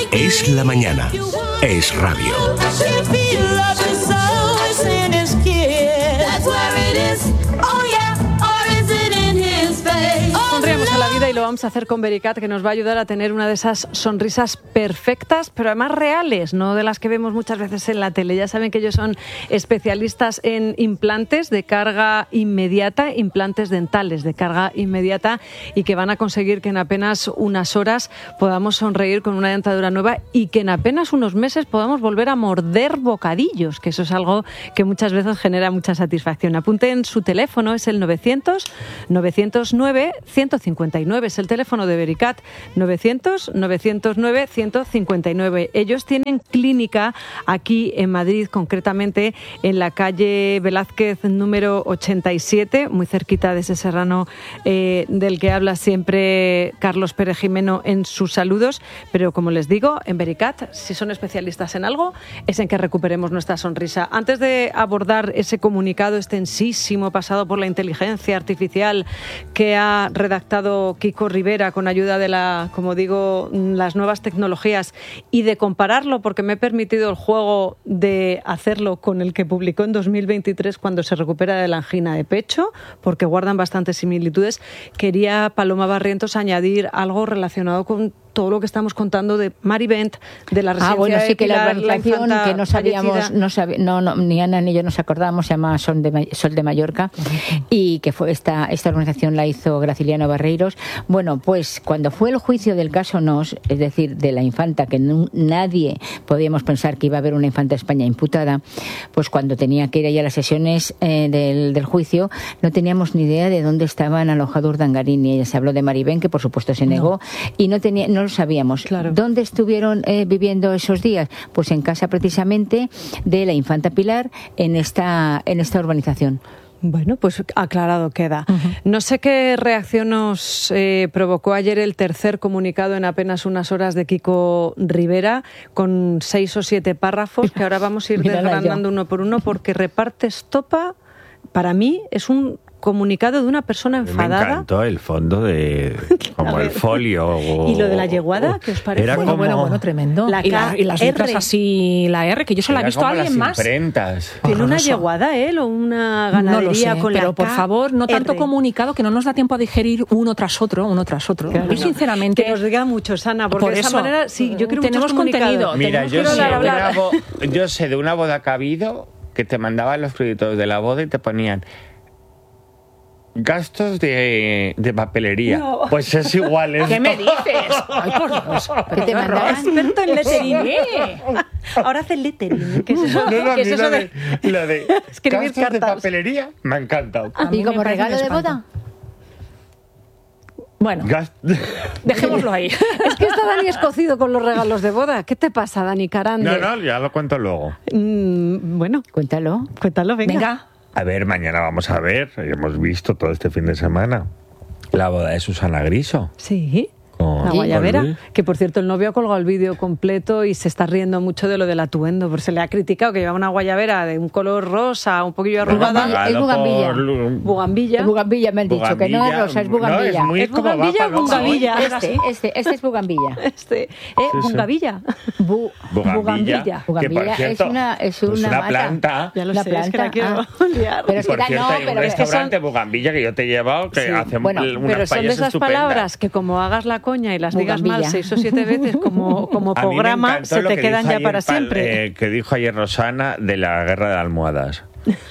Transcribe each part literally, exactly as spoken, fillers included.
Es la mañana. Es radio. Sonreímos a la vida y lo vamos a hacer con Vericat, que nos va a ayudar a tener una de esas sonrisas perfectas, pero además reales, no de las que vemos muchas veces en la tele. Ya saben que ellos son especialistas en implantes de carga inmediata, implantes dentales de carga inmediata, y que van a conseguir que en apenas unas horas podamos sonreír con una dentadura nueva y que en apenas unos meses podamos volver a morder bocadillos, que eso es algo que muchas veces genera mucha satisfacción. Apunten su teléfono, es el novecientos, novecientos nueve, ciento cincuenta y nueve, es el teléfono de Vericat, novecientos, novecientos nueve, ciento cincuenta y nueve. Ellos tienen clínica aquí en Madrid, concretamente en la calle Velázquez número ochenta y siete, muy cerquita de ese serrano eh, del que habla siempre Carlos Pérez Jimeno en sus saludos. Pero como les digo, en Vericat, si son especialistas en algo, es en que recuperemos nuestra sonrisa. Antes de abordar ese comunicado extensísimo pasado por la inteligencia artificial que ha redactado Kiko Rivera con ayuda de la, como digo, las nuevas tecnologías, y de compararlo, porque me he permitido el juego de hacerlo con el que publicó en dos mil veintitrés cuando se recupera de la angina de pecho, porque guardan bastantes similitudes, quería, Paloma Barrientos, añadir algo relacionado con todo lo que estamos contando de Marivent, de la residencia ah, bueno, sí, de que Pilar, la organización la que no sabíamos, no, sabi, no, no ni Ana ni yo nos acordábamos, se llama Sol de, Sol de Mallorca, uh-huh. y que fue esta, esta organización la hizo Graciliano Barreiros. Bueno, pues cuando fue el juicio del caso Nos, es decir, de la infanta, que no, nadie podíamos pensar que iba a haber una infanta de España imputada, pues cuando tenía que ir ahí a las sesiones eh, del, del juicio, no teníamos ni idea de dónde estaban alojados Urdangarín, y ella se habló de Marivent, que por supuesto se negó, no. y no tenía, no lo sabíamos. Claro. ¿Dónde estuvieron eh, viviendo esos días? Pues en casa precisamente de la infanta Pilar, en esta, en esta urbanización. Bueno, pues aclarado queda. Uh-huh. No sé qué reacción nos eh, provocó ayer el tercer comunicado en apenas unas horas de Kiko Rivera, con seis o siete párrafos que ahora vamos a ir desgranando uno por uno, porque reparte estopa. Para mí es un comunicado de una persona enfadada. Me encantó el fondo de como el folio. O, ¿Y lo de la yeguada? ¿Qué os parece? Era bueno, como... bueno, bueno, tremendo. La y, la, y las letras así, la R, que yo solo la he visto a alguien más. Imprentas. ¿Tiene una yeguada él o una ganadería? No lo sé, con pero la por K favor, no tanto R. comunicado que no nos da tiempo a digerir uno tras otro, uno tras otro. Claro, yo sinceramente... Que nos diga mucho, Sana, porque por de esa eso, manera, sí, yo creo tenemos contenido. Mira, tenemos yo sé, hablar, de hablar. una bo- yo sé de una boda que ha habido que te mandaban los créditos de la boda y te ponían gastos de, de papelería. No. Pues es igual esto. ¿Qué me dices? Ay, por Dios. ¿Qué te mandaban? Experto en lettering. Ahora hace lettering. ¿Qué es eso? No, no, ¿Qué es eso lo de, de, lo de escribir gastos cartas? de papelería? Me ha encantado. ¿Y como regalo de boda? Bueno, Gast... dejémoslo ahí. Es que está Dani escocido con los regalos de boda. ¿Qué te pasa, Dani Carande? No, no, ya lo cuento luego. Mm, bueno, cuéntalo. Cuéntalo, venga. Venga. A ver, mañana vamos a ver, hemos visto todo este fin de semana, la boda de Susana Griso. Sí. Con, la guayabera, con que por cierto el novio ha colgado el vídeo completo y se está riendo mucho de lo del atuendo, porque se le ha criticado que llevaba una guayabera de un color rosa, un poquillo arrugada. Es bugambilla. Por... Bugambilla. Bugambilla me han dicho, bugambilla. que no es rosa, es bugambilla. No, es muy ¿Es bugambilla o bugambilla? Este, este, este es bugambilla. Este, ¿eh? Sí, sí. ¿Bugambilla? Bu, bugambilla. Bugambilla. Bugambilla cierto, es una, es pues una, una mata. planta. Ya lo la sé, planta, es que la quiero ah. liar. Pero es Por que cierto, no, hay un pero restaurante son... bugambilla que yo te he llevado que sí. hace bueno, unas pero son de esas estupendas. palabras que como hagas la coña y las digas Bugambilla. mal seis o siete veces como, como A mí me programa, encantó se lo te que quedan dijo ya ayer para Pal- siempre. Eh, que dijo ayer Rosana de la guerra de almohadas.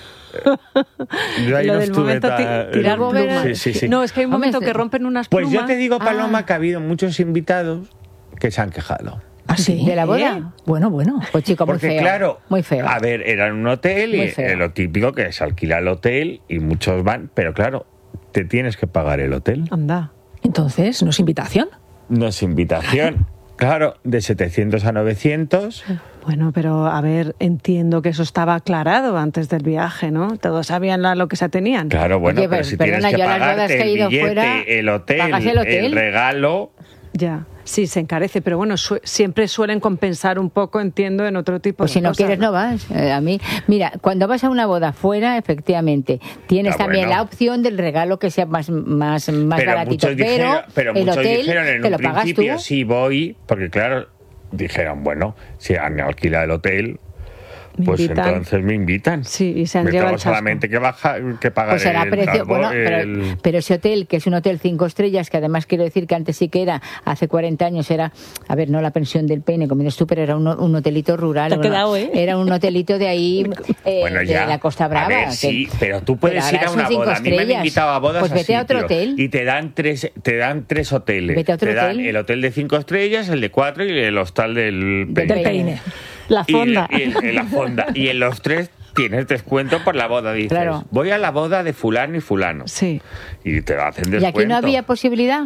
Yo ahí Lo no del estuve momento ti- tan- tirar Hombre, plumas. Sí, sí, sí. No, es que hay un Hombre, momento que rompen unas Pues plumas. yo te digo, Paloma, Ah. que ha habido muchos invitados que se han quejado. ¿Ah, sí? ¿De la boda? Bueno, bueno. Pues chico, muy Porque feo. claro, muy feo. a ver, era en un hotel Muy y feo. eh, lo típico que se alquila el hotel y muchos van, pero claro, te tienes que pagar el hotel. Anda. Entonces, ¿no es invitación? No es invitación. Claro, de setecientos a novecientos. Bueno, pero a ver, entiendo que eso estaba aclarado antes del viaje, ¿no? Todos sabían la, lo que se tenían. Claro, bueno, Oye, pero pero- si perdona, tienes que yo a las bodas pagarte que he el ido billete, fuera, el hotel, ¿pagas el hotel? el regalo... Ya, sí, se encarece, pero bueno, su- siempre suelen compensar un poco, entiendo, en otro tipo Pues de si no cosas, quieres no vas. Eh, a mí, mira, cuando vas a una boda fuera, efectivamente, tienes Ah, también bueno. la opción del regalo que sea más más más pero baratito, muchos dijeron, pero, pero el muchos hotel dijeron en te un lo pagas principio tú. sí voy, porque claro, dijeron, bueno, si han alquilado el hotel, pues invitan. entonces me invitan. Sí, y se han me llevado tengo el chasco. solamente que, baja, que pagar Pues será el, precio, el- bueno, pero, el- pero ese hotel, que es un hotel cinco estrellas, que además quiero decir que antes sí que era, hace cuarenta años era, a ver, no la pensión del Peine, como dices tú, pero era un, un hotelito rural. Te ha bueno, quedado, ¿eh? Era un hotelito de ahí, eh, Bueno, de ya. la Costa Brava. A ver, que- sí, pero tú puedes pero ir a ahora una son cinco boda. A mí me han estrellas. invitado a bodas Pues vete a otro sitio, hotel. y te dan tres, te dan tres hoteles. Vete a otro te dan hotel. el hotel de cinco estrellas, el de cuatro y el hostal del Del Peine. Del peine. La Y- fonda. Y, en la fonda. Y en los tres tienes descuento por la boda. Dices, Claro. voy a la boda de fulano y fulano. Sí. Y te hacen ¿Y descuento. aquí no había posibilidad?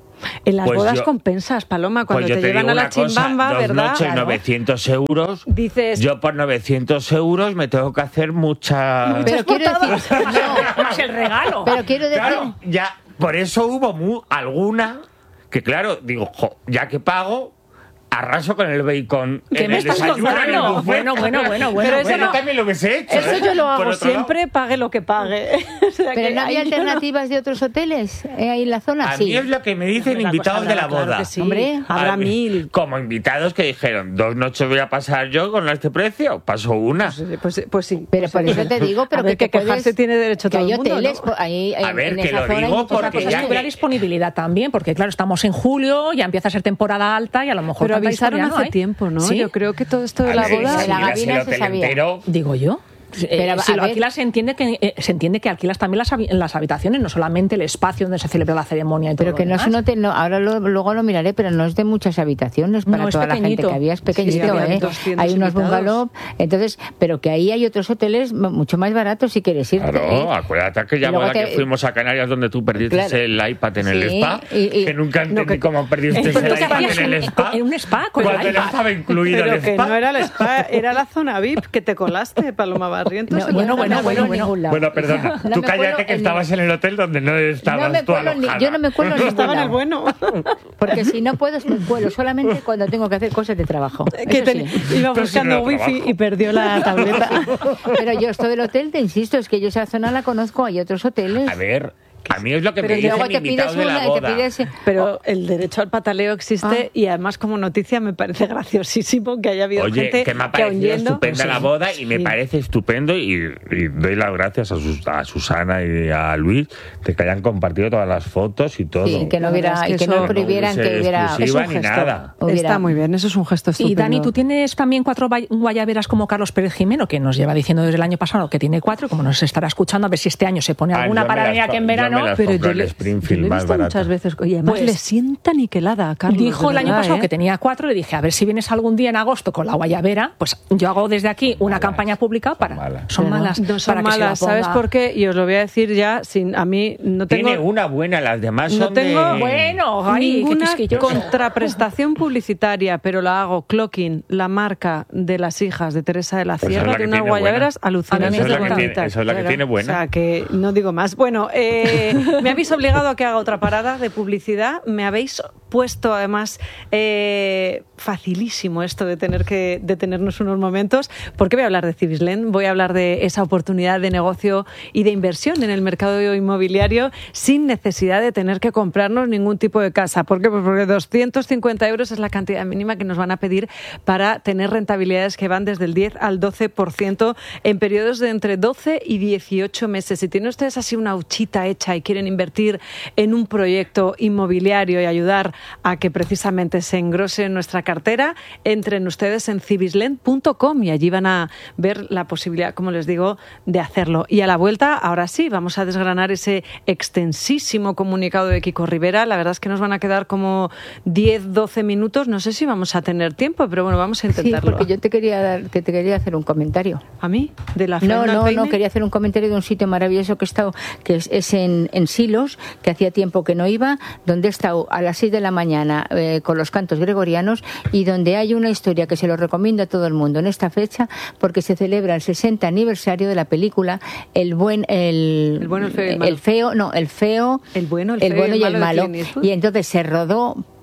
En las Pues bodas yo- compensas, Paloma, cuando Pues yo te, te llevan digo a la una cosa, chimbamba, dos ¿verdad? noches, Claro. novecientos euros. Dices- Yo por novecientos euros me tengo que hacer mucha... Pero quiero decir, no, Más el regalo. pero quiero decir, Claro, ya, por eso hubo mu- alguna que, claro, digo, jo, ya que pago, arraso con el bacon. ¿Qué en me el estás desayuno, en el contando? buffet. Bueno, bueno, bueno, bueno. Pero eso Bueno, no- también lo hubiese hecho. Eso ¿eh? yo lo Por hago otro lado, siempre, pague lo que pague. O sea pero que no había ahí yo no- alternativas de otros hoteles eh, ahí en la zona, A sí. mí es lo que me dicen Pues invitados habrá, de la claro boda. que sí. Hombre, habrá A mí, mil. Como invitados que dijeron, dos noches voy a pasar yo con este precio. Paso una. Pues, pues, pues sí. Pero por eso te digo, pero A ver, que, que te quejarse puedes- tiene derecho que todo hay el mundo, hoteles ¿no? por ahí A en- ver, en que esa lo zona hay digo muchas porque Otra cosa ya es que hubiera que- disponibilidad también, porque claro, estamos en julio, ya empieza a ser temporada alta y a lo mejor Pero tanta avisaron disponibilidad hace no hay. tiempo, ¿no? ¿Sí? Yo creo que todo esto de A la ver, boda... si la miras el Gavina se hotel sabía. entero, Digo yo. Eh, Pero, si a lo ver- alquilas, se entiende que eh, se entiende que alquilas también las, habi- las habitaciones, no solamente el espacio donde se celebra la ceremonia y todo Pero que lo no es demás. un hotel, no, ahora lo- luego lo miraré, pero no es de muchas habitaciones para No, es toda la gente pequeñito. que había, es pequeñito, Sí, había ¿eh? doscientos Hay unos invitados. bungalow, entonces, pero que ahí hay otros hoteles m- mucho más baratos si quieres irte. Claro, ¿eh? acuérdate que ya Y luego boda te- que fuimos a Canarias donde tú perdiste Claro. el iPad en el Sí, spa, y- y- que nunca entendí No, que- cómo perdiste Pero el ¿qué iPad hacías en el en- spa. en un spa con el cuando no iPad? estaba incluido Pero el que spa. no era el spa, era la zona V I P, que te colaste, Paloma Barrientos. No, en yo la no bueno, me zona cuelo bueno, en bueno. ningún lado. Bueno, perdona, No tú me cállate cuelo que en estabas en el hotel donde no estabas No me tú cuelo ni- alojada. yo no me cuelo en No ningún estaba en el lado. bueno. Porque si no puedo, me cuelo solamente cuando tengo que hacer cosas de trabajo. Que Eso ten- sí. iba Pero si no buscando era wifi trabajo. y perdió la tableta. Pero yo estoy del hotel, te insisto, es que yo esa zona la conozco, hay otros hoteles. A ver, a mí es lo que Pero me luego dicen te pides invitados de la una y te boda. pides... Pero el derecho al pataleo existe Ah. y además como noticia me parece graciosísimo que haya habido Oye, gente que me ha que aun parecido yendo... estupenda la boda y me Sí. parece estupendo y, y doy las gracias a, Sus- a Susana y a Luis de que hayan compartido todas las fotos y todo. Sí, que no La hubiera, verdad es y que que no eso- prohibieran no que hubiese hubiera... exclusiva Es un ni gesto. nada. Hubiera- Está muy bien, eso es un gesto Y estupendo. Dani, ¿tú tienes también cuatro guay- guayaberas como Carlos Pérez Jimeno, que nos lleva diciendo desde el año pasado que tiene cuatro, como nos estará escuchando, a ver si este año se pone Ah, alguna yo me para las venir aquí co- en yo me verano? las- Pero compro yo en le, Springfield, yo le he más visto barato. muchas veces y además Pues- le sienta niquelada a Carlos. Dijo de el año verdad, pasado ¿eh? que tenía cuatro, le dije, a ver si vienes algún día en agosto con la guayabera, pues yo hago desde aquí una Malas, campaña pública son para... malas. Son Pero malas. No son para que se la malas, ¿sabes ponga- por qué? Y os lo voy a decir ya, sin a mí no tengo... Tiene una buena, las demás No son tengo- de... Bueno, ay, qué ninguna quisquilloso. contraprestación publicitaria, pero la hago Clocking, la marca de las hijas de Teresa de la Pues esa es Sierra, la que de unas tiene guayaberas buena. alucinantes Esa es la de que tiene- bonitas. esa es la que tiene buena. O sea, que no digo más. Bueno, eh, me habéis obligado a que haga otra parada de publicidad, me habéis puesto además eh, facilísimo esto de tener que detenernos unos momentos, porque voy a hablar de Civislen, voy a hablar de esa oportunidad de negocio y de inversión en el mercado inmobiliario sin necesidad de tener que comprarnos ningún tipo de casa. ¿Por qué? Pues porque doscientos cincuenta euros es la cantidad mínima que nos van a pedir para tener rentabilidades que van desde el diez al doce por ciento en periodos de entre doce y dieciocho meses. Si tienen ustedes así una huchita hecha y quieren invertir en un proyecto inmobiliario y ayudar a que precisamente se engrose nuestra cartera, entren ustedes en civislen punto com y allí van a ver la posibilidad, como les digo, de hacerlo. Y a la vuelta, ahora sí, vamos a desgranar ese extensísimo comunicado de Kiko Rivera. La verdad es que nos van a quedar como diez, doce minutos. No sé si vamos a tener tiempo, pero bueno, vamos a Sí, intentarlo. porque yo te quería dar, que te quería hacer un comentario. ¿A mí? ¿De la No, Fernanda no, Peine? no, quería hacer un comentario de un sitio maravilloso que he estado, que es, es en, en Silos, que hacía tiempo que no iba, donde he estado a las seis de la mañana eh, con los cantos gregorianos y donde hay una historia que se lo recomiendo a todo el mundo en esta fecha, porque se celebra el sesenta aniversario de la película El buen, el, El bueno, el feo y el malo. el feo, no, el feo, El bueno, el el feo bueno y el y el malo de malo. Clint Eastwood. Y entonces se rodó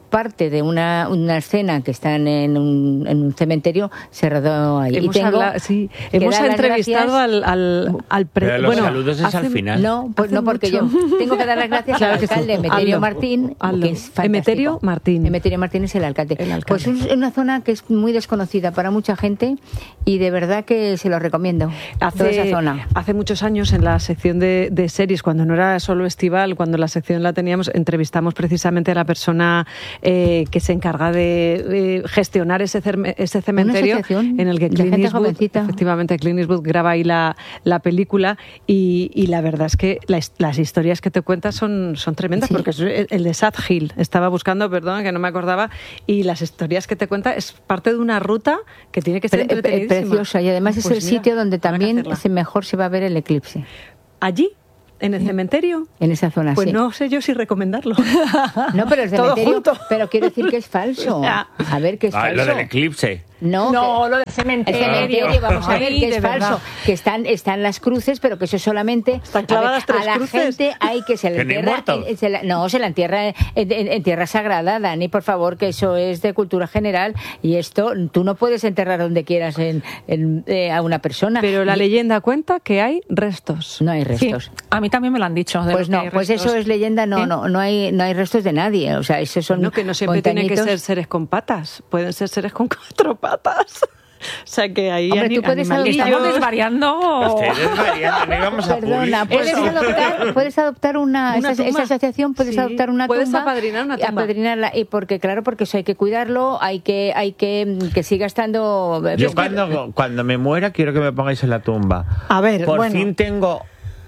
parte de una, una escena que están en un, en un cementerio se rodó ahí. Hemos, y tengo hablado, sí, hemos entrevistado al, al, al pre... Pero los bueno, saludos es hace, al final. No, pues no, porque mucho. yo tengo que dar las gracias Claro al que sí. alcalde Emeterio Hazlo. Martín, Hazlo. que es fantástico. Emeterio Martín. Emeterio Martín es el alcalde. El alcalde. Pues es una zona que es muy desconocida para mucha gente y de verdad que se lo recomiendo. Toda esa Hace, zona. hace muchos años en la sección de, de series, cuando no era solo estival, cuando la sección la teníamos, entrevistamos precisamente a la persona eh, que se encarga de, de gestionar ese, cerme, ese cementerio asociación en el que de Clint gente Eastwood, jovencita. efectivamente, Clint Eastwood graba ahí la, la película y, y la verdad es que la, las historias que te cuentas son, son tremendas, Sí. porque es el, el de Sad Hill, estaba buscando, perdón, que no me acordaba, y las historias que te cuenta es parte de una ruta que tiene que ser Pre- pre- entretenidísima. preciosa, y además Pues es el mira, sitio donde habrá que también hacerla. se mejor se va a ver el eclipse. ¿Allí? ¿En el cementerio? En esa zona, Pues sí. no sé yo si recomendarlo. No, pero el Todo cementerio, junto. pero quiero decir que es falso. Ya. A ver, que es Ah, falso. lo del eclipse. No, No, que- lo del el cementerio. cementerio, vamos a ver Ay, que es de falso, verdad. que están están las cruces, pero que eso solamente Están a ver, clavadas tres a la cruces. gente hay que se la Que ni entierra, muertos. en- se la- no, se la entierra en, en- en tierra sagrada, Dani, por favor, que eso es de cultura general y esto tú no puedes enterrar donde quieras en, en, eh, a una persona. Pero la Y- leyenda cuenta que hay restos. no hay Sí, restos. a mí también me lo han dicho. de Pues lo que no, hay pues restos. eso es leyenda, no, ¿Eh? no, no hay, no hay restos de nadie, o sea, eso son No, que no siempre tienen que montañitos. ser seres con patas, pueden ser seres con cuatro patas. O sea que ahí Hombre, ani- tú puedes animalillos. Estamos desvariando. Ustedes variando, no íbamos a Perdona, publicar. puedes Eso. adoptar, puedes adoptar una, Una esa, tumba. esa asociación, puedes Sí, adoptar una puedes tumba, apadrinar una y tumba. apadrinarla, y porque claro, porque eso hay que cuidarlo, hay que, hay que que siga estando. Yo cuando, cuando me muera quiero que me pongáis en la tumba. A ver, Por bueno. fin tengo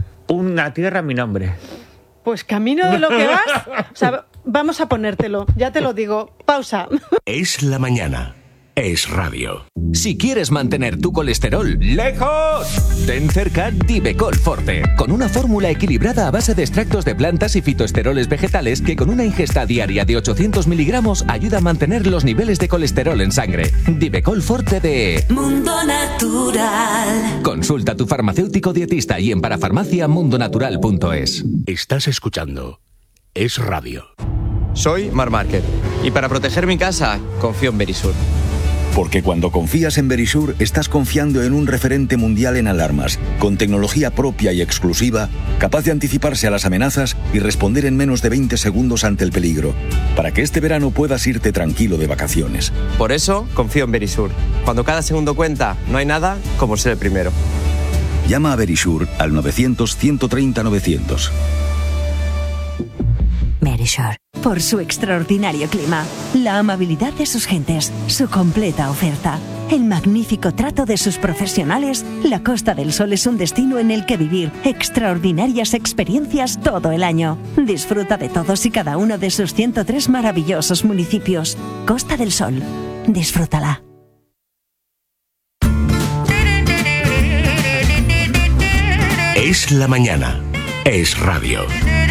una tierra a mi nombre. Pues camino de lo que vas, o sea, vamos a ponértelo, ya te lo digo. Pausa. Es la mañana. Es radio. Si quieres mantener tu colesterol lejos, ten cerca Divecol Forte, con una fórmula equilibrada a base de extractos de plantas y fitoesteroles vegetales que con una ingesta diaria de ochocientos miligramos ayuda a mantener los niveles de colesterol en sangre. Divecol Forte de Mundo Natural. Consulta a tu farmacéutico dietista y en parafarmacia mundonatural punto es. Estás escuchando Es Radio. Soy Mar Márquez y para proteger mi casa confío en Verisur. Porque cuando confías en Verisur, estás confiando en un referente mundial en alarmas, con tecnología propia y exclusiva, capaz de anticiparse a las amenazas y responder en menos de veinte segundos ante el peligro, para que este verano puedas irte tranquilo de vacaciones. Por eso confío en Verisur. Cuando cada segundo cuenta, no hay nada como ser el primero. Llama a Verisur al novecientos, ciento treinta, novecientos. Verisur, por su extraordinario clima, la amabilidad de sus gentes, su completa oferta, el magnífico trato de sus profesionales, la Costa del Sol es un destino en el que vivir extraordinarias experiencias todo el año. Disfruta de todos y cada uno de sus ciento tres maravillosos municipios. Costa del Sol, disfrútala. Es la mañana. Es radio.